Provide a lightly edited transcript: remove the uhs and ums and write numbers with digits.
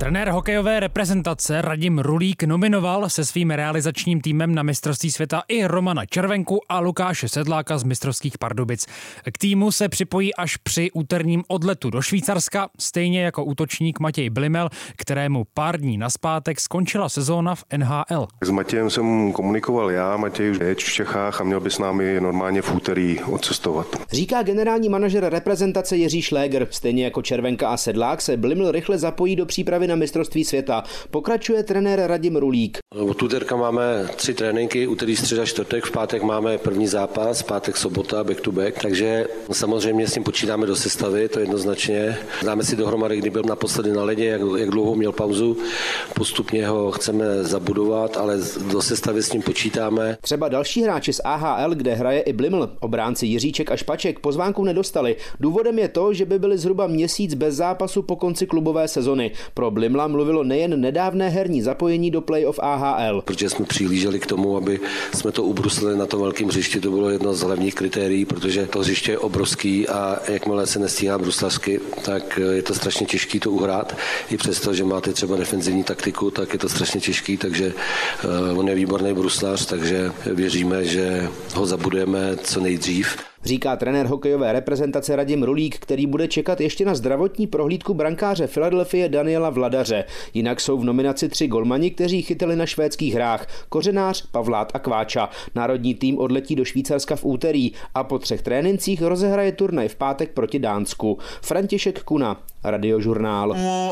Trenér hokejové reprezentace Radim Rulík nominoval se svým realizačním týmem na mistrovství světa i Romana Červenku a Lukáše Sedláka z mistrovských Pardubic. K týmu se připojí až při úterním odletu do Švýcarska, stejně jako útočník Matěj Blimel, kterému pár dní nazpátek skončila sezóna v NHL. S Matějem jsem komunikoval já, Matěj už je v Čechách a měl by s námi normálně v úterý odcestovat. Říká generální manažer reprezentace Jiří Šléger. Stejně jako Červenka a Sedlák se Blimel rychle zapojí do přípravy na mistrovství světa. Pokračuje trenér Radim Rulík. Od úterka máme 3 tréninky, úterý, středa, čtvrtek, v pátek máme první zápas, pátek, sobota, back to back, takže samozřejmě s ním počítáme do sestavy, to jednoznačně. Dáme si dohromady, kdy byl naposledy na ledě, jak dlouho měl pauzu, postupně ho chceme zabudovat, ale do sestavy s ním počítáme. Třeba další hráči z AHL, kde hraje i Bliml, obránci Jiříček a Špaček, pozvánku nedostali. Důvodem je to, že by byli zhruba měsíc bez zápasu po konci klubové sezony. Pro Blimla mluvilo nejen nedávné herní zapojení do playoff AHL. Protože jsme přihlíželi k tomu, aby jsme to ubruslili na tom velkém hřišti, to bylo jedno z hlavních kritérií, protože to hřiště je obrovský a jakmile se nestíhá bruslařsky, tak je to strašně těžký to uhrát. I přesto, že máte třeba defenzivní taktiku, tak je to strašně těžký, takže on je výborný bruslař, takže věříme, že ho zabudujeme co nejdřív. Říká trenér hokejové reprezentace Radim Rulík, který bude čekat ještě na zdravotní prohlídku brankáře Philadelphie Daniela Vladaře. Jinak jsou v nominaci 3 golmani, kteří chytili na švédských hrách: Kořenář, Pavlát a Kváča. Národní tým odletí do Švýcarska v úterý a po 3 trénincích rozehraje turnaj v pátek proti Dánsku. František Kuna, Radiožurnál.